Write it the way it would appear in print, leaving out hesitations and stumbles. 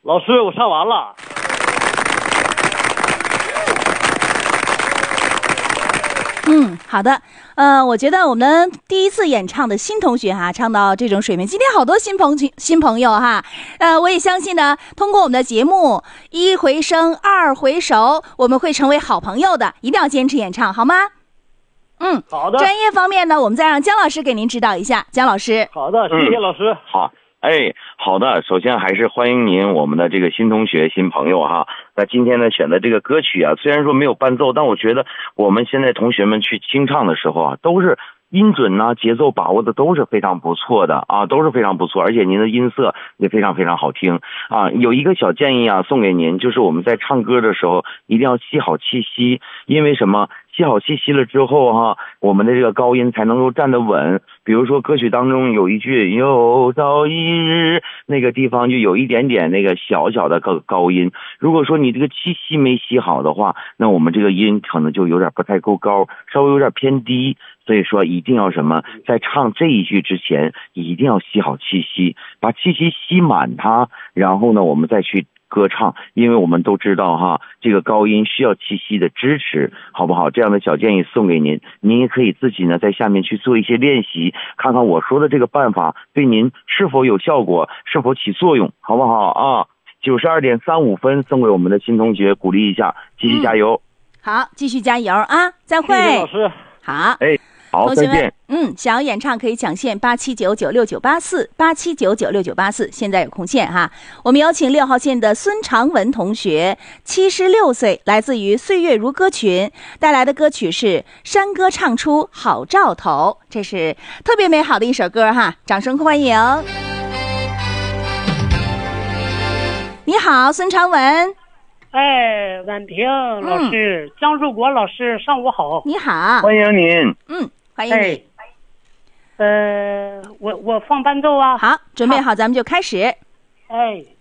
老师，我唱完了。 好的，我觉得我们第一次演唱的新同学哈，唱到这种水平，今天好多新朋友哈，我也相信呢，通过我们的节目一回生二回熟，我们会成为好朋友的，一定要坚持演唱，好吗？ 好的。 专业方面呢，我们再让姜老师给您指导一下。姜老师， 好的，谢谢老师。 好。好的，首先还是欢迎您，我们的这个新同学、新朋友哈。那今天呢，选的这个歌曲啊，虽然说没有伴奏，但我觉得我们现在同学们去清唱的时候啊，都是音准呢、节奏把握的都是非常不错的啊，都是非常不错，而且您的音色也非常非常好听啊。有一个小建议啊，送给您，就是我们在唱歌的时候一定要吸好气息，因为什么？吸好气息了之后哈，我们的这个高音才能够站得稳。比如说歌曲当中有一句又到一日，那个地方就有一点点那个小小的高音。如果说你这个气息没吸好的话，那我们这个音可能就有点不太够高，稍微有点偏低。所以说一定要什么，在唱这一句之前一定要吸好气息，把气息吸满它，然后呢我们再去歌唱，因为我们都知道哈，这个高音需要气息的支持，好不好？这样的小建议送给您，您也可以自己呢在下面去做一些练习，看看我说的这个办法对您是否有效果，是否起作用，好不好啊？92.35分送给我们的新同学，鼓励一下，继续加油。 好，继续加油啊！再会， 谢谢老师。 好， 好，再见。 想要演唱可以抢线87996984，87996984，现在有空线哈。我们有请6号线的孙长文同学，76岁，来自于岁月如歌群，带来的歌曲是《山歌唱出好兆头》，这是特别美好的一首歌哈，掌声欢迎。你好，孙长文。 婉婷老师，姜树国老师，上午好。 你好， 欢迎您。 欢迎你。 我放伴奏啊。 好，准备好，咱们就开始。